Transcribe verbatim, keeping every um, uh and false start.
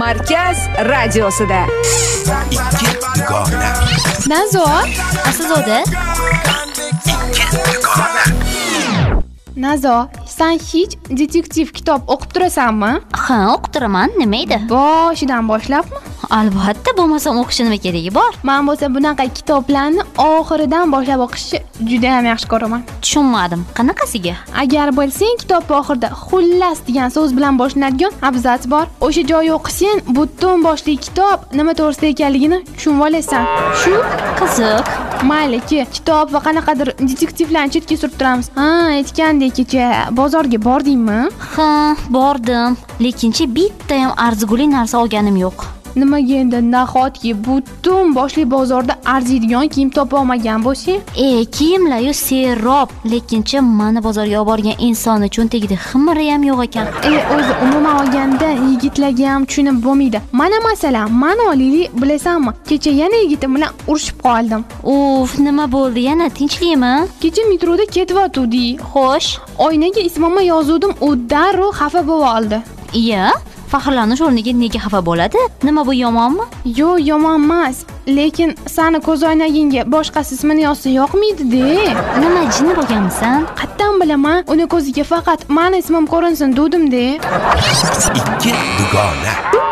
Markaz radiosida. Ikki dugona. Nazor, Aslzoda. Ikki dugona. Nazor, sen hech detektiv kitob o'qib turasanmi? Ha, o'qib turaman. Nima edi? Boshidan boshlabmi? Albatta, bo'lmasam o'qishni nima keragi bor? Men bo'lsa bunaqa kitoblarni oxiridan boshlab o'qishni juda ham yaxshi ko'raman. Tushunmadim. Qanaqasiga? Agar bilsang, kitob oxirida xullas degan so'z bilan boshlanadigan abzats bor. O'sha joyi o'qisang, butun boshli kitob nima to'g'risida ekanligini tushunib olasan. Shu Qiziq. mayli-ki, kitob va qanaqadir detektivlarni chetga surib turamiz. Ha, aytgandek kecha bozorga bordingmi? Ha, bordim. Lekinchi bitta ham arzigulik narsa olganim yo'q. Nimaga endi nahotki butun boshli bozorda arziydigan kiyim topa olmagan bo'lsang? E, kiyimlar-yu serob, lekinchi mani bozorga olib borgan insonni cho'ntagida ximiri ham yo'q ekan. E, o'zi umuman olganda yigitlarga ham tushunib bo'lmaydi. Mana masalan, mana Lili, bilasanmi? Kecha yana yigitim bilan urushib qoldim. Uf, nima bo'ldi? Yana tinchlikmi? Kecha metroda ketyotgandik. Xo'sh. Oynaga ismimni yozuvdim, u darrov xafa bo'lib oldi. Iya, faxrlanish o'rniga nega xafa bo'ladi? Nima bu yomonmi? Yo, yomon emas. Lekin sani ko'zoynagingga boshqasi ismini yozsa yoqmaydi-da. Nima jinni bo'lganmisan? Qattan bilaman, uni ko'ziga faqat meni ismim ko'rinsin dedim-da. Ikki dugona.